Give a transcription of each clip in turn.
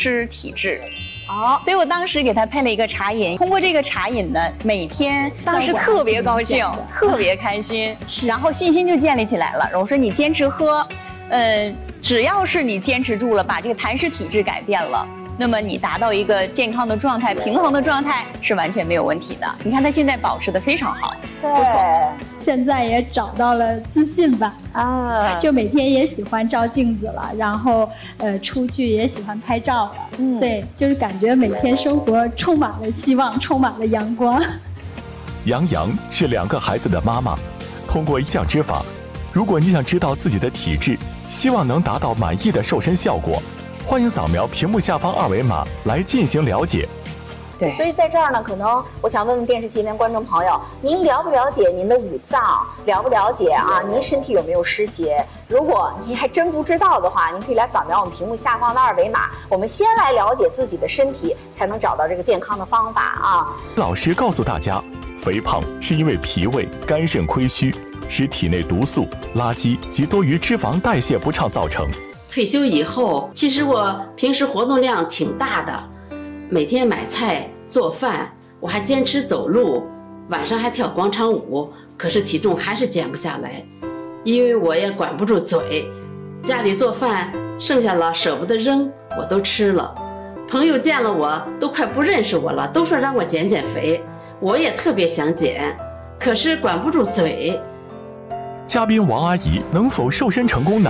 湿体质。所以我当时给他配了一个茶饮，通过这个茶饮呢，每天当时特别高兴，特别开心，然后信心就建立起来了。我说你坚持喝，只要是你坚持住了，把这个痰湿体质改变了，那么你达到一个健康的状态、平衡的状态是完全没有问题的。你看他现在保持得非常好，不错。 现在也找到了自信吧，就每天也喜欢照镜子了，然后出去也喜欢拍照了，对，就是感觉每天生活充满了希望，充满了阳光。 杨洋是2个孩子的妈妈，通过降脂法，如果你想知道自己的体质，希望能达到满意的瘦身效果，欢迎扫描屏幕下方2维码来进行了解。 对，所以在这儿呢，可能我想问问电视机前观众朋友，您了不了解您的五脏，了不了解啊？您身体有没有湿邪？如果您还真不知道的话，您可以来扫描我们屏幕下方的2维码。我们先来了解自己的身体，才能找到这个健康的方法啊。 老师告诉大家，肥胖是因为脾胃、肝肾亏虚，使体内毒素、垃圾及多余脂肪代谢不畅造成。 退休以后，其实我平时活动量挺大的，每天买菜做饭，我还坚持走路，晚上还跳广场舞，可是体重还是减不下来，因为我也管不住嘴，家里做饭剩下了舍不得扔，我都吃了。朋友见了我都快不认识我了，都说让我减减肥，我也特别想减，可是管不住嘴。 嘉宾王阿姨能否瘦身成功呢？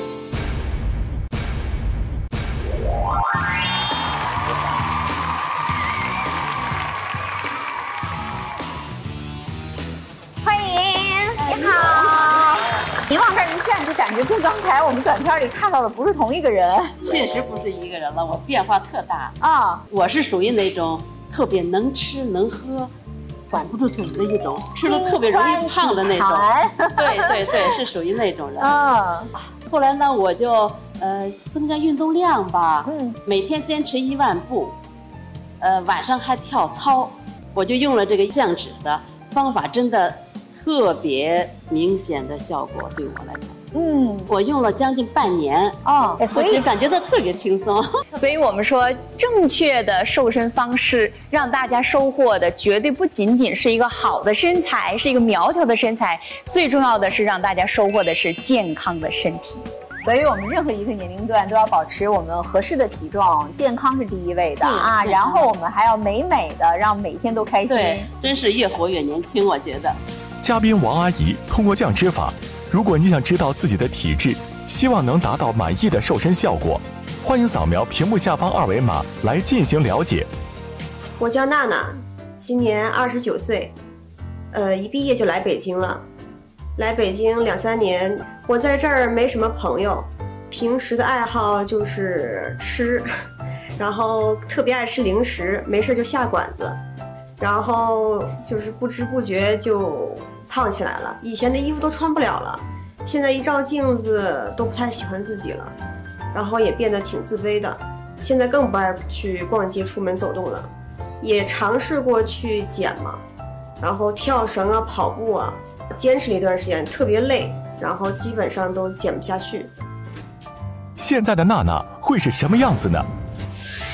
感觉跟刚才我们短片里看到的不是同一个人， 确实不是一个人了，我变化特大啊！我是属于那种特别能吃能喝，管不住嘴的一种，吃了特别容易胖的那种。对，是属于那种人。后来呢，我就增加运动量吧，每天坚持1万步，晚上还跳操，我就用了这个降脂的方法，真的特别明显的效果，对我来讲。我用了将近半年所以感觉到特别轻松。 所以我们说，正确的瘦身方式让大家收获的绝对不仅仅是一个好的身材，是一个苗条的身材，最重要的是让大家收获的是健康的身体。 所以我们任何一个年龄段都要保持我们合适的体重，健康是第一位的啊。然后我们还要美美的，让每天都开心。 对，真是越活越年轻，我觉得。 嘉宾王阿姨通过降脂法，如果你想知道自己的体质，希望能达到满意的瘦身效果，欢迎扫描屏幕下方2维码来进行了解。 我叫娜娜，今年29岁，一毕业就来北京了。来北京2、3年，我在这儿没什么朋友，平时的爱好就是吃，然后特别爱吃零食，没事就下馆子，然后就是不知不觉就胖起来了。以前的衣服都穿不了了，现在一照镜子都不太喜欢自己了，然后也变得挺自卑的。现在更不爱去逛街、出门走动了，也尝试过去减嘛，然后跳绳啊、跑步啊，坚持了一段时间，特别累，然后基本上都减不下去。 现在的娜娜会是什么样子呢？